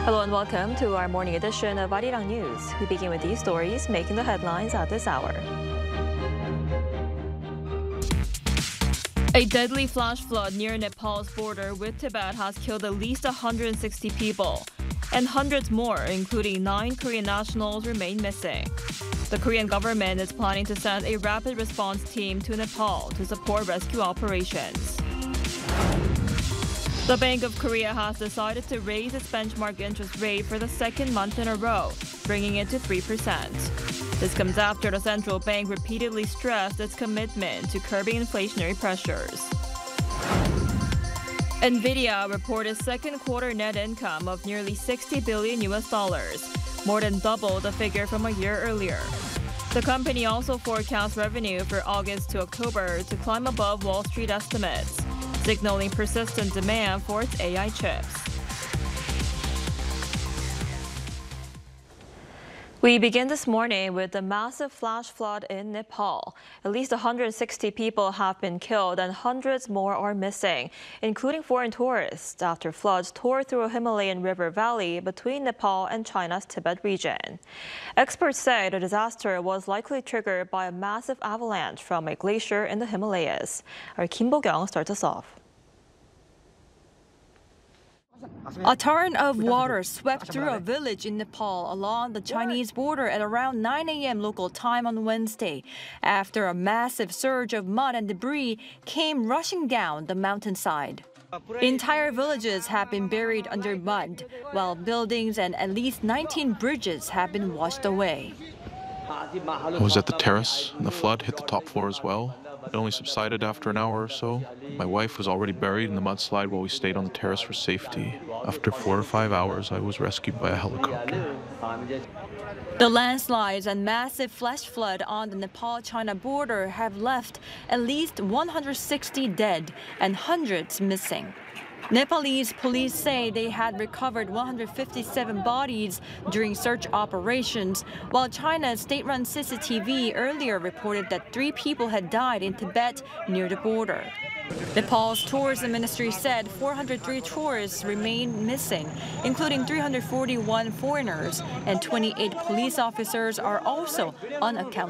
Hello and welcome to our morning edition of Arirang News. We begin with these stories making the headlines at this hour. A deadly flash flood near Nepal's border with Tibet has killed at least 160 people, and hundreds more, including 9 Korean nationals, remain missing. The Korean government is planning to send a rapid response team to Nepal to support rescue operations. The Bank of Korea has decided to raise its benchmark interest rate for the second month in a row, bringing it to 3%. This comes after the central bank repeatedly stressed its commitment to curbing inflationary pressures. Nvidia reported second quarter net income of nearly $60 billion, more than double the figure from a year earlier. The company also forecasts revenue for August to October to climb above Wall Street estimates, signaling persistent demand for its AI chips. We begin this morning with the massive flash flood in Nepal. At least 160 people have been killed and hundreds more are missing, including foreign tourists, after floods tore through a Himalayan river valley between Nepal and China's Tibet region. Experts say the disaster was likely triggered by a massive avalanche from a glacier in the Himalayas. Our Kim Bo-kyung starts us off. A torrent of water swept through a village in Nepal along the Chinese border at around 9 a.m. local time on Wednesday, after a massive surge of mud and debris came rushing down the mountainside. Entire villages have been buried under mud, while buildings and at least 19 bridges have been washed away. I was at the terrace, and the flood hit the top floor as well. It only subsided after an hour or so. My wife was already buried in the mudslide while we stayed on the terrace for safety. After 4 or 5 hours, I was rescued by a helicopter. The landslides and massive flash flood on the Nepal-China border have left at least 160 dead and hundreds missing. Nepalese police say they had recovered 157 bodies during search operations, while China's state-run CCTV earlier reported that 3 people had died in Tibet near the border. Nepal's tourism ministry said 403 tourists remain missing, including 341 foreigners, and 28 police officers are also unaccounted